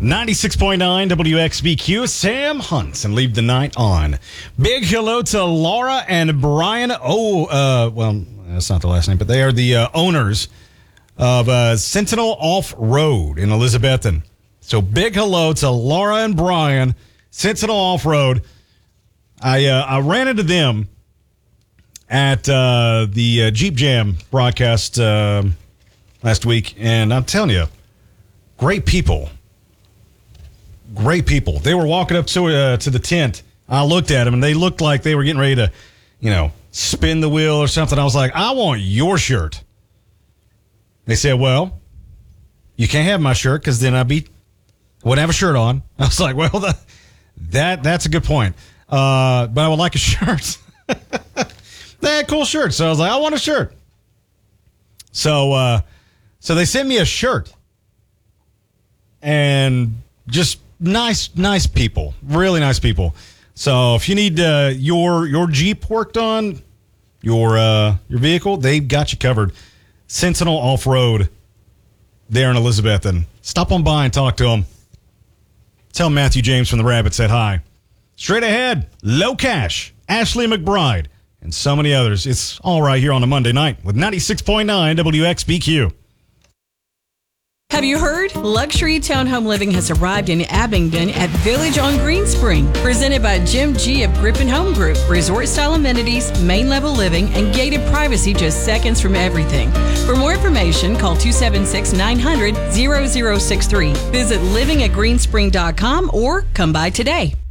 96.9 WXBQ, Sam Hunts, and leave the night on. Big hello to Laura and Brian. Well, that's not the last name, but they are the owners of Sentinel Off-Road in Elizabethton. So big hello to Laura and Brian, Sentinel Off-Road. I ran into them at the Jeep Jam broadcast last week, and I'm telling you, great people. Great people. They were walking up to the tent. I looked at them, and they looked like they were getting ready to, spin the wheel or something. I was like, I want your shirt. They said, well, you can't have my shirt because then wouldn't have a shirt on. I was like, well, that's a good point. But I would like a shirt. They had cool shirts. So I was like, I want a shirt. So they sent me a shirt. And just nice people. Really nice people. So if you need your Jeep worked on, your vehicle, they've got you covered. Sentinel Off-Road there in Elizabethton. Stop on by and talk to them. Tell Matthew James from the Rabbit said hi. Straight ahead, Low Cash, Ashley McBride, and so many others. It's all right here on a Monday night with 96.9 WXBQ. Have you heard? Luxury Townhome Living has arrived in Abingdon at Village on Greenspring. Presented by Jim G. of Griffin Home Group. Resort-style amenities, main-level living, and gated privacy just seconds from everything. For more information, call 276-900-0063. Visit livingatgreenspring.com or come by today.